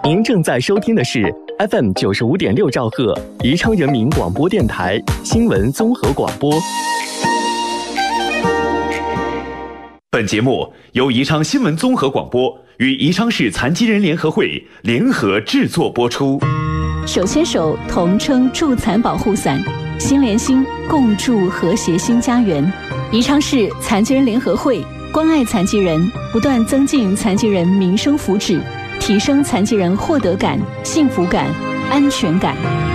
您正在收听的是 FM 95.6兆赫宜昌人民广播电台新闻综合广播。 本节目由宜昌新闻综合广播与宜昌市残疾人联合会联合制作播出。 手牵手同撑助残保护伞，心连心共筑和谐新家园。宜昌市残疾人联合会关爱残疾人，不断增进残疾人民生福祉，提升残疾人获得感、幸福感、安全感。